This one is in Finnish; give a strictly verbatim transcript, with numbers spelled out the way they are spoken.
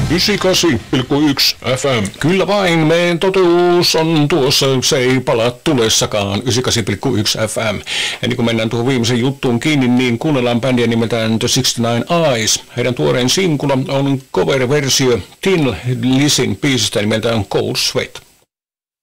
yhdeksänkymmentäkahdeksan pilkku yksi F M. Kyllä vain, meidän totuus on tuossa, se ei pala tulessakaan. yhdeksänkymmentäkahdeksan pilkku yksi F M. Ja niin kun mennään tuohon viimeisen juttuun kiinni, niin kuunnellaan bändiä nimeltään The sixty-nine Eyes. Heidän tuoreen sinkula on cover-versio Tin Lizin biisistä nimeltään Cold Sweat.